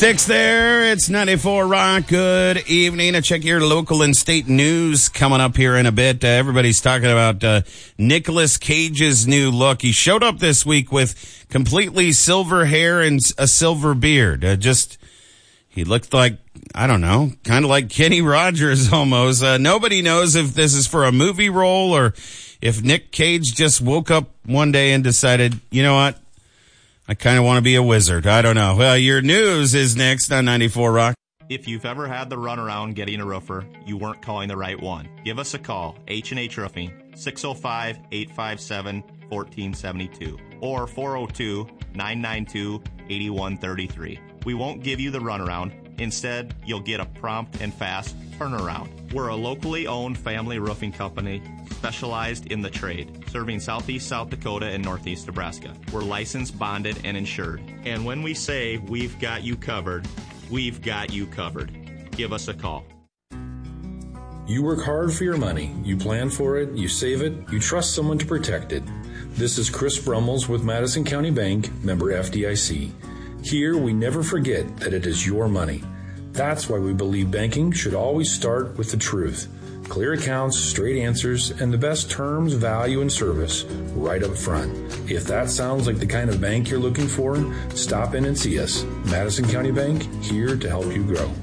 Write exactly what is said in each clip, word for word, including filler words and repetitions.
Sticks there. It's ninety-four Rock. Good evening. I check your local and state news coming up here in a bit. Uh, everybody's talking about uh, Nicolas Cage's new look. He showed up this week with completely silver hair and a silver beard. Uh, just, he looked like, I don't know, kind of like Kenny Rogers almost. Uh, nobody knows if this is for a movie role or if Nick Cage just woke up one day and decided, you know what? I kind of want to be a wizard. I don't know. Well, your news is next on ninety-four Rock. If you've ever had the runaround getting a roofer, you weren't calling the right one. Give us a call, H and H Roofing, six oh five, eight five seven, one four seven two or four oh two, nine nine two, eight one three three. We won't give you the runaround. Instead, you'll get a prompt and fast turnaround. We're a locally owned family roofing company specialized in the trade, serving southeast South Dakota and northeast Nebraska. We're licensed, bonded, and insured. And when we say we've got you covered, we've got you covered. Give us a call. You work hard for your money. You plan for it, you save it, you trust someone to protect it. This is Chris Brummels with Madison County Bank, member F D I C. Here, we never forget that it is your money. That's why we believe banking should always start with the truth. Clear accounts, straight answers, and the best terms, value, and service right up front. If that sounds like the kind of bank you're looking for, stop in and see us. Madison County Bank, here to help you grow.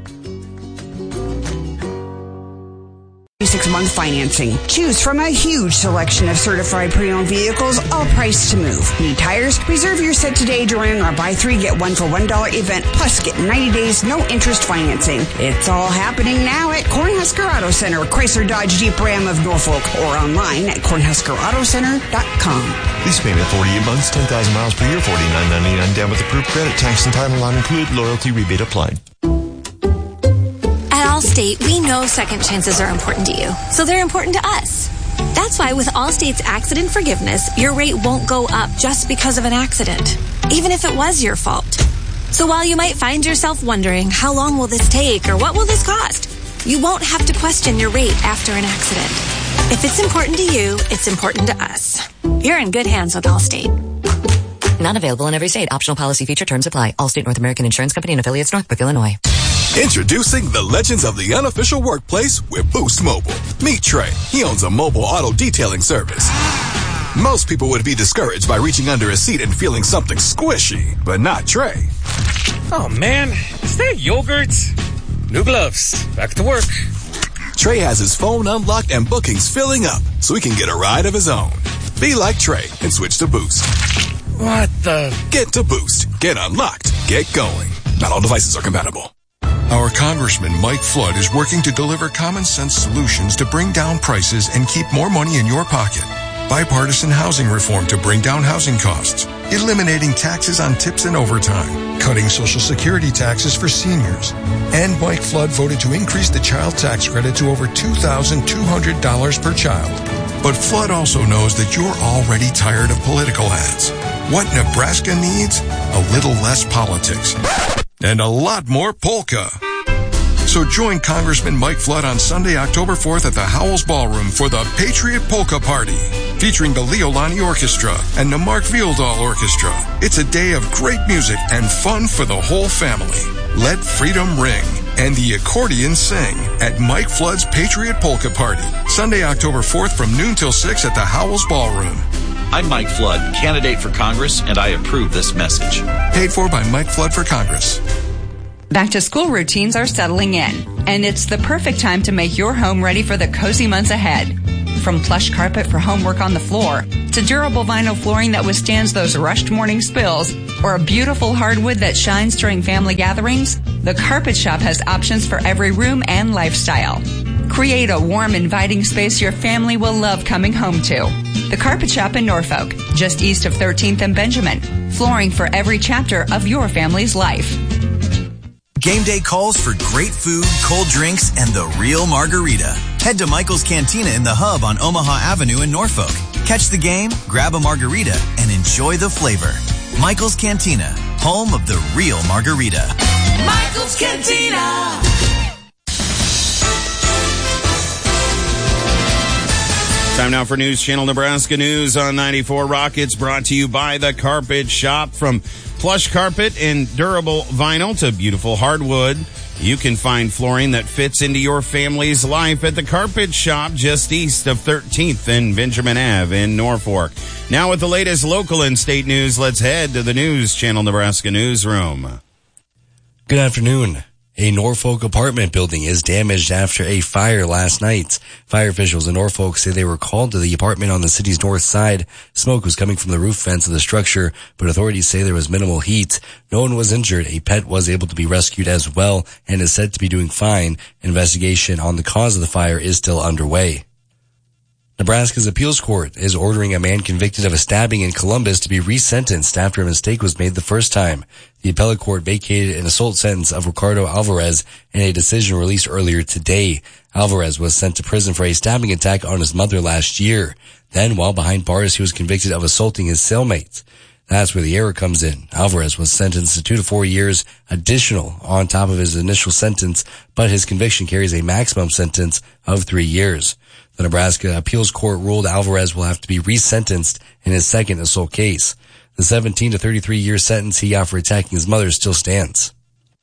Six-month financing. Choose from a huge selection of certified pre-owned vehicles, all priced to move. Need tires? Reserve your set today during our buy three, get one for one dollar event, plus get ninety days, no interest financing. It's all happening now at Cornhusker Auto Center, Chrysler Dodge Jeep Ram of Norfolk, or online at cornhusker auto center dot com. Lease payment forty-eight months, ten thousand miles per year, forty-nine ninety-nine down with approved credit, tax and title not included, loyalty rebate applied. Allstate, we know second chances are important to you, so they're important to us. That's why with Allstate's accident forgiveness, your rate won't go up just because of an accident, even if it was your fault. So while you might find yourself wondering, how long will this take or what will this cost? You won't have to question your rate after an accident. If it's important to you, it's important to us. You're in good hands with Allstate. Not available in every state. Optional policy feature terms apply. Allstate North American Insurance Company and affiliates, Northbrook, Illinois. Introducing the legends of the unofficial workplace with Boost Mobile. Meet Trey. He owns a mobile auto detailing service. Most people would be discouraged by reaching under a seat and feeling something squishy, but not Trey. Oh man, is that yogurt? New gloves. Back to work. Trey has his phone unlocked and bookings filling up so he can get a ride of his own. Be like Trey and switch to Boost. What the? Get to Boost. Get unlocked. Get going. Not all devices are compatible. Our Congressman Mike Flood is working to deliver common sense solutions to bring down prices and keep more money in your pocket. Bipartisan housing reform to bring down housing costs. Eliminating taxes on tips and overtime. Cutting Social Security taxes for seniors. And Mike Flood voted to increase the child tax credit to over two thousand two hundred dollars per child. But Flood also knows that you're already tired of political ads. What Nebraska needs? A little less politics. And a lot more polka. So join Congressman Mike Flood on Sunday, October fourth at the Howells Ballroom for the Patriot Polka Party, featuring the Leolani Orchestra and the Mark Vieldahl Orchestra. It's a day of great music and fun for the whole family. Let freedom ring and the accordion sing at Mike Flood's Patriot Polka Party, Sunday, October fourth from noon till six at the Howells Ballroom. I'm Mike Flood, candidate for Congress, and I approve this message. Paid for by Mike Flood for Congress. Back to school routines are settling in, and it's the perfect time to make your home ready for the cozy months ahead. From plush carpet for homework on the floor, to durable vinyl flooring that withstands those rushed morning spills, or a beautiful hardwood that shines during family gatherings, the Carpet Shop has options for every room and lifestyle. Create a warm, inviting space your family will love coming home to. The Carpet Shop in Norfolk, just east of thirteenth and Benjamin. Flooring for every chapter of your family's life. Game day calls for great food, cold drinks, and the real margarita. Head to Michael's Cantina in the Hub on Omaha Avenue in Norfolk. Catch the game, grab a margarita, and enjoy the flavor. Michael's Cantina, home of the real margarita. Michael's Cantina. Time now for News Channel Nebraska News on ninety-four Rock. It's brought to you by the Carpet Shop. From Plush carpet and durable vinyl to beautiful hardwood. You can find flooring that fits into your family's life at the Carpet Shop just east of thirteenth and Benjamin Avenue in Norfolk. Now with the latest local and state news, let's head to the News Channel Nebraska newsroom. Good afternoon. A Norfolk apartment building is damaged after a fire last night. Fire officials in Norfolk say they were called to the apartment on the city's north side. Smoke was coming from the roof vents of the structure, but authorities say there was minimal heat. No one was injured. A pet was able to be rescued as well and is said to be doing fine. Investigation on the cause of the fire is still underway. Nebraska's appeals court is ordering a man convicted of a stabbing in Columbus to be resentenced after a mistake was made the first time. The appellate court vacated an assault sentence of Ricardo Alvarez in a decision released earlier today. Alvarez was sent to prison for a stabbing attack on his mother last year. Then, while behind bars, he was convicted of assaulting his cellmate. That's where the error comes in. Alvarez was sentenced to two to four years additional on top of his initial sentence, but his conviction carries a maximum sentence of three years. The Nebraska Appeals Court ruled Alvarez will have to be resentenced in his second assault case. The seventeen to thirty-three year sentence he got for attacking his mother still stands.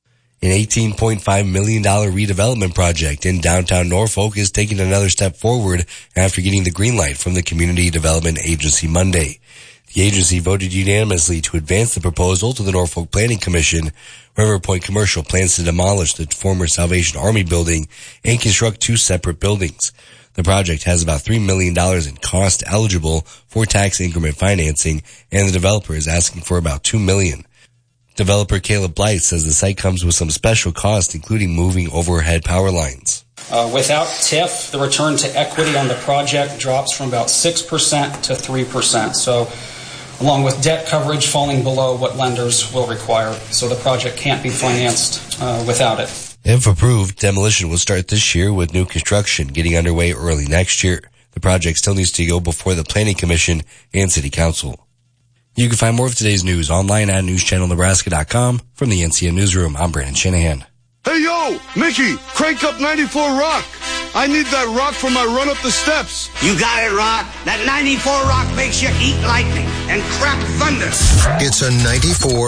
An eighteen point five million dollars redevelopment project in downtown Norfolk is taking another step forward after getting the green light from the Community Development Agency Monday. The agency voted unanimously to advance the proposal to the Norfolk Planning Commission. River Point Commercial plans to demolish the former Salvation Army building and construct two separate buildings. The project has about three million dollars in cost eligible for tax increment financing, and the developer is asking for about two million dollars. Developer Caleb Blight says the site comes with some special costs, including moving overhead power lines. Uh, without T I F, the return to equity on the project drops from about six percent to three percent. So, along with debt coverage falling below what lenders will require. So the project can't be financed uh, without it. If approved, demolition will start this year with new construction getting underway early next year. The project still needs to go before the Planning Commission and City Council. You can find more of today's news online at news channel nebraska dot com. From the N C N Newsroom, I'm Brandon Shanahan. Hey, yo, Mickey, crank up ninety-four Rock. I need that rock for my run up the steps. You got it, Rock. That ninety-four Rock makes you eat lightning and crap thunder. It's a ninety-four